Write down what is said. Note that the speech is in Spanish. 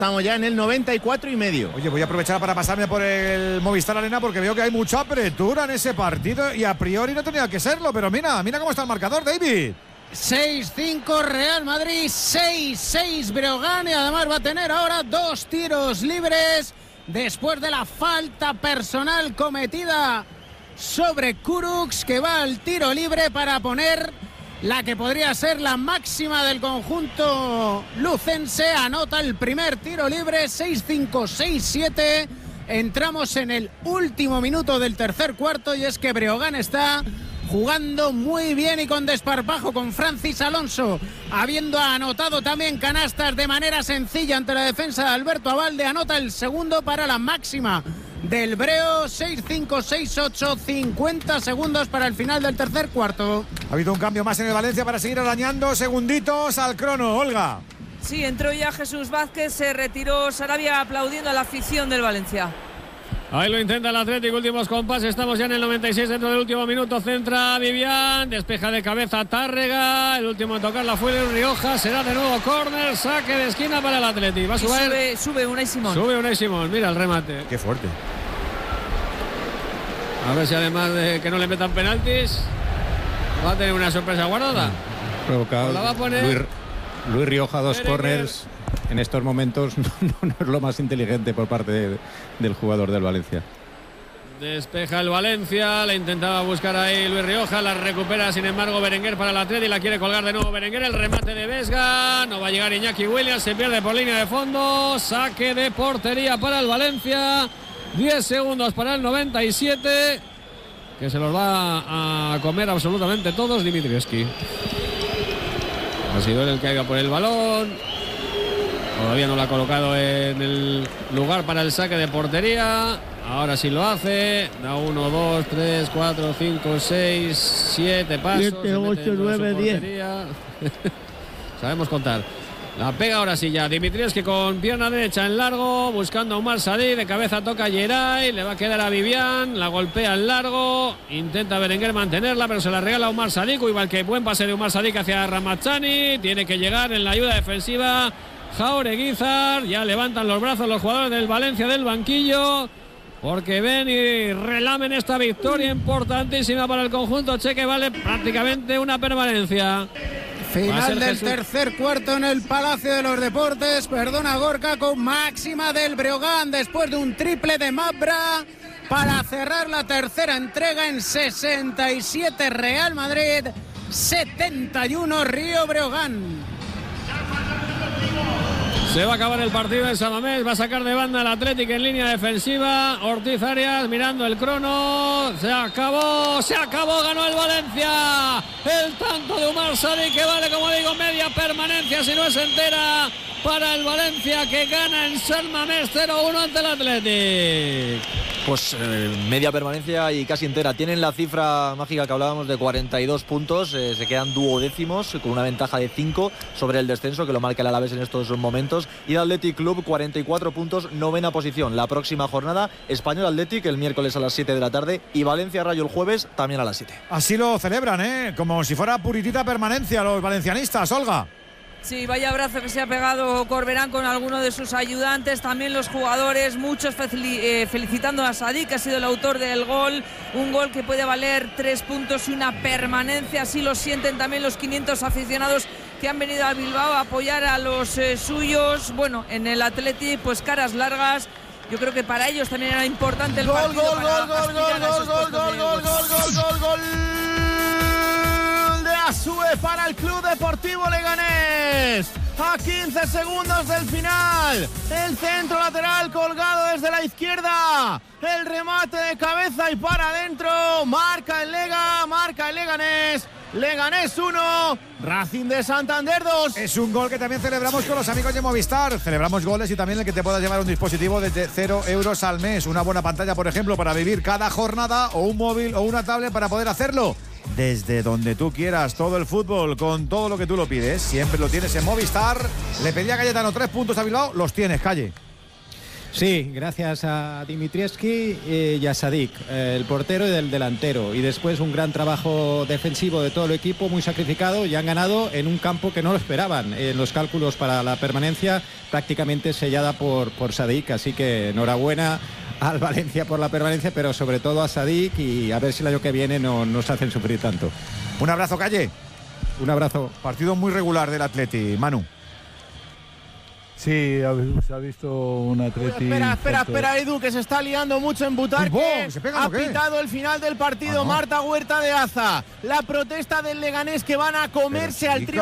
Estamos ya en el 94,5. Oye, voy a aprovechar para pasarme por el Movistar Arena porque veo que hay mucha apertura en ese partido y a priori no tenía que serlo, pero mira cómo está el marcador, David. 6-5 Real Madrid, 6-6 Breogán, y además va a tener ahora 2 tiros libres después de la falta personal cometida sobre Kurucs, que va al tiro libre para poner la que podría ser la máxima del conjunto lucense. Anota el primer tiro libre, 6-5, 6-7. Entramos en el último minuto del tercer cuarto y es que Breogán está jugando muy bien y con desparpajo, con Francis Alonso habiendo anotado también canastas de manera sencilla ante la defensa de Alberto Abalde. Anota el segundo para la máxima del Breo, 6-5, 6-8, 50 segundos para el final del tercer cuarto. Ha habido un cambio más en el Valencia para seguir arañando segunditos al crono, Olga. Sí, entró ya Jesús Vázquez, se retiró Sarabia aplaudiendo a la afición del Valencia. Ahí lo intenta el Atlético, últimos compases, estamos ya en el 96 dentro del último minuto, centra Vivian, despeja de cabeza Tárrega, el último en tocarla fue Luis Rioja, será de nuevo córner, saque de esquina para el Atlético. Va a subir. Sube Unai Simón. Sube Unai Simón, mira el remate. Qué fuerte. A ver si además de que no le metan penaltis, va a tener una sorpresa guardada. Provocado. La va a poner Luis Rioja, 2 córners. En estos momentos no es lo más inteligente por parte del jugador del Valencia. Despeja el Valencia, la intentaba buscar ahí Luis Rioja, la recupera sin embargo Berenguer para el Atleti, la quiere colgar de nuevo Berenguer, el remate de Vesga, no va a llegar Iñaki Williams, se pierde por línea de fondo, saque de portería para el Valencia, 10 segundos para el 97, que se los va a comer absolutamente todos Dimitrievski. Ha sido él el que ha ido por el balón. Todavía no lo ha colocado en el lugar para el saque de portería. Ahora sí lo hace. Da 1, 2, 3, 4, 5, 6, 7 pasos. 7, 8, 9, 10. Sabemos contar. La pega ahora sí ya Dimitrievski con pierna derecha en largo, buscando a Umar Sadí, de cabeza toca a Geray, le va a quedar a Vivian, la golpea en largo, intenta Berenguer mantenerla, pero se la regala a Umar Sadí, igual que buen pase de Umar Sadí hacia Ramazani, tiene que llegar en la ayuda defensiva Jaureguizar, ya levantan los brazos los jugadores del Valencia del banquillo, porque ven y relamen esta victoria importantísima para el conjunto cheque, vale prácticamente una permanencia. Final del tercer cuarto en el Palacio de los Deportes, perdona Gorka, con máxima del Breogán después de un triple de Mabra para cerrar la tercera entrega en 67 Real Madrid, 71 Río Breogán. Se va a acabar el partido en San Mamés, va a sacar de banda el Atlético en línea defensiva, Ortiz Arias mirando el crono, se acabó, ganó el Valencia, el tanto de Umar Sadí que vale, como digo, media permanencia si no es entera para el Valencia, que gana en San Mamés 0-1 ante el Atlético. Pues media permanencia y casi entera. Tienen la cifra mágica que hablábamos de 42 puntos, se quedan duodécimos con una ventaja de 5 sobre el descenso que lo marca el Alavés en estos momentos, y el Athletic Club 44 puntos, novena posición. La próxima jornada, Español Athletic el miércoles a las 7 de la tarde y Valencia Rayo el jueves también a las 7. Así lo celebran, como si fuera puritita permanencia los valencianistas, Olga. Sí, vaya abrazo que se ha pegado Corberán con alguno de sus ayudantes, también los jugadores, muchos felicitando a Sadí, que ha sido el autor del gol, un gol que puede valer 3 puntos y una permanencia, así lo sienten también los 500 aficionados que han venido a Bilbao a apoyar a los suyos. Bueno, en el Athletic pues caras largas. Yo creo que para ellos también era importante el partido. Gol de Asue para el Club Deportivo Leganés. A 15 segundos del final, el centro lateral colgado desde la izquierda, el remate de cabeza y para adentro, marca el Leganés. Leganés 1, Racing de Santander 2. Es un gol que también celebramos con los amigos de Movistar. Celebramos goles y también el que te puedas llevar un dispositivo desde 0 euros al mes. Una buena pantalla, por ejemplo, para vivir cada jornada, o un móvil o una tablet para poder hacerlo desde donde tú quieras. Todo el fútbol con todo lo que tú lo pides, siempre lo tienes en Movistar. Le pedía a Cayetano 3 puntos a Bilbao, los tienes, Calle. Sí, gracias a Dimitrievski y a Sadik, el portero y el delantero. Y después un gran trabajo defensivo de todo el equipo, muy sacrificado, y han ganado en un campo que no lo esperaban. En los cálculos para la permanencia prácticamente sellada por Sadik, así que enhorabuena al Valencia por la permanencia, pero sobre todo a Sadik, y a ver si el año que viene no nos hacen sufrir tanto. Un abrazo, Calle. Un abrazo. Partido muy regular del Atleti, Manu. Sí, se ha visto un Atleti. Espera, Edu, que se está liando mucho en Butarque. Ha pitado el final del partido Marta Huerta de Aza. La protesta del Leganés, que van a comerse al trío